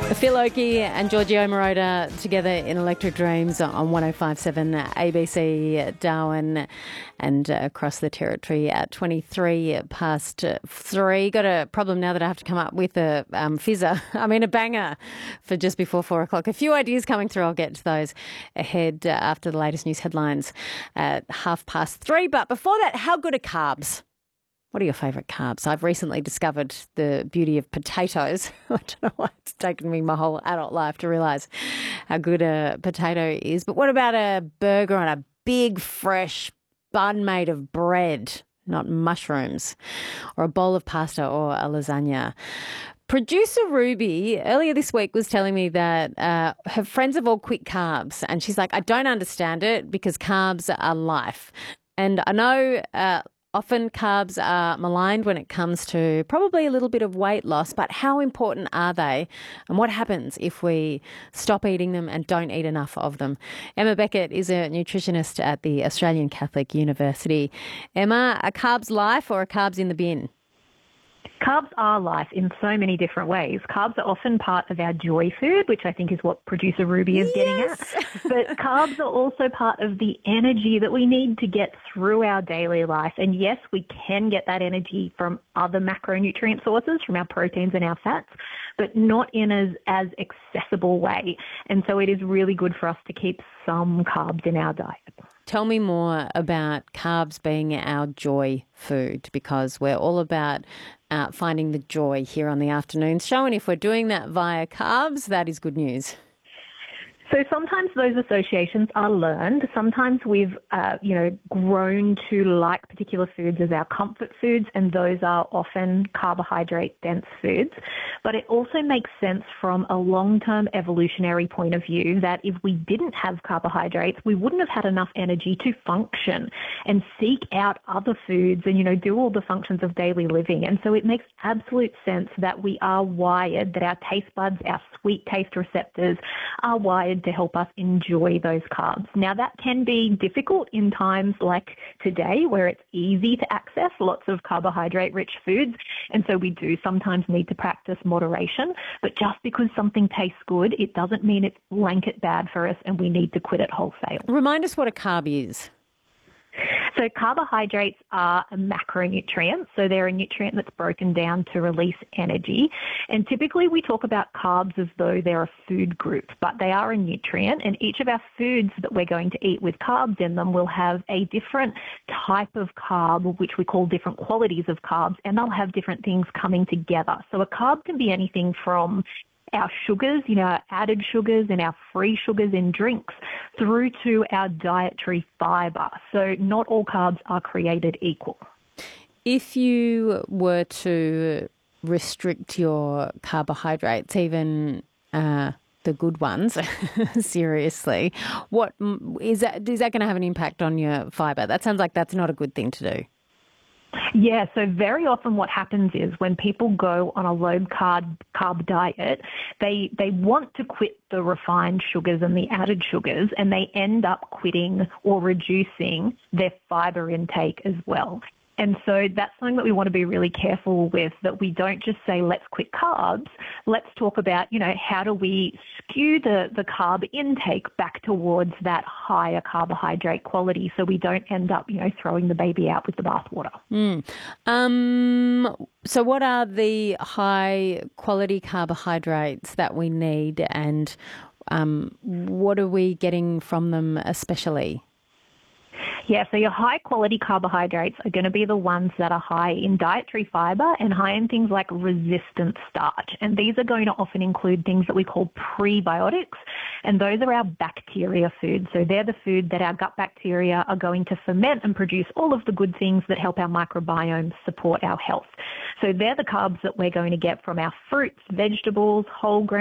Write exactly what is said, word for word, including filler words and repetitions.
Phil Oakey and Giorgio Moroder together in Electric Dreams on one oh five point seven A B C Darwin and uh, across the territory at twenty-three past three. Got a problem now that I have to come up with a um, fizzer, I mean a banger for just before four o'clock. A few ideas coming through. I'll get to those ahead uh, after the latest news headlines at half past three. But before that, how good are carbs? What are your favourite carbs? I've recently discovered the beauty of potatoes. I don't know why it's taken me my whole adult life to realise how good a potato is. But what about a burger on a big, fresh bun made of bread, not mushrooms, or a bowl of pasta or a lasagna? Producer Ruby earlier this week was telling me that uh, her friends have all quit carbs, and she's like, I don't understand it because carbs are life. And I know... Uh, Often carbs are maligned when it comes to probably a little bit of weight loss, but how important are they? And what happens if we stop eating them and don't eat enough of them? Emma Beckett is a nutritionist at the Australian Catholic University. Emma, are carbs life or are carbs in the bin? Carbs are life in so many different ways. Carbs are often part of our joy food, which I think is what producer Ruby is yes. getting at. But carbs are also part of the energy that we need to get through our daily life. And yes, we can get that energy from other macronutrient sources, from our proteins and our fats, but not in as, as accessible way. And so it is really good for us to keep some carbs in our diet. Tell me more about carbs being our joy food, because we're all about uh, finding the joy here on the afternoons show. And if we're doing that via carbs, that is good news. So sometimes those associations are learned. Sometimes we've, uh, you know, grown to like particular foods as our comfort foods, and those are often carbohydrate-dense foods. But it also makes sense from a long-term evolutionary point of view that if we didn't have carbohydrates, we wouldn't have had enough energy to function and seek out other foods and, you know, do all the functions of daily living. And so it makes absolute sense that we are wired, that our taste buds, our sweet taste receptors are wired to help us enjoy those carbs. Now, that can be difficult in times like today where it's easy to access lots of carbohydrate-rich foods, and so we do sometimes need to practice moderation. But just because something tastes good, it doesn't mean it's blanket bad for us and we need to quit it wholesale. Remind us what a carb is. So carbohydrates are a macronutrient, so they're a nutrient that's broken down to release energy. And typically we talk about carbs as though they're a food group, but they are a nutrient, and each of our foods that we're going to eat with carbs in them will have a different type of carb, which we call different qualities of carbs, and they'll have different things coming together. So a carb can be anything from our sugars, you know, our added sugars and our free sugars in drinks, through to our dietary fibre. So not all carbs are created equal. If you were to restrict your carbohydrates, even uh, the good ones, seriously, what is that? Is that going to have an impact on your fibre? That sounds like that's not a good thing to do. Yeah, so very often what happens is when people go on a low-carb carb diet, they they want to quit the refined sugars and the added sugars, and they end up quitting or reducing their fibre intake as well. And so that's something that we want to be really careful with, that we don't just say, let's quit carbs. Let's talk about, you know, how do we skew the, the carb intake back towards that higher carbohydrate quality so we don't end up, you know, throwing the baby out with the bathwater. Mm. Um, so what are the high quality carbohydrates that we need, and um, what are we getting from them especially? Yeah, so your high-quality carbohydrates are going to be the ones that are high in dietary fibre and high in things like resistant starch. And these are going to often include things that we call prebiotics, and those are our bacteria foods. So they're the food that our gut bacteria are going to ferment and produce all of the good things that help our microbiome support our health. So they're the carbs that we're going to get from our fruits, vegetables, whole grains,